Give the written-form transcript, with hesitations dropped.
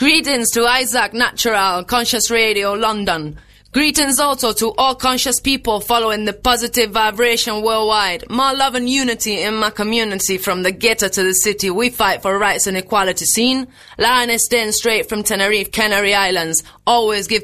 Greetings to Isaac Natural, Conscious Radio, London. Greetings also to all conscious people following the positive vibration worldwide. More love and unity in my community from the ghetto to the city. We fight for rights and equality seen. Lioness Den straight from Tenerife, Canary Islands. Always give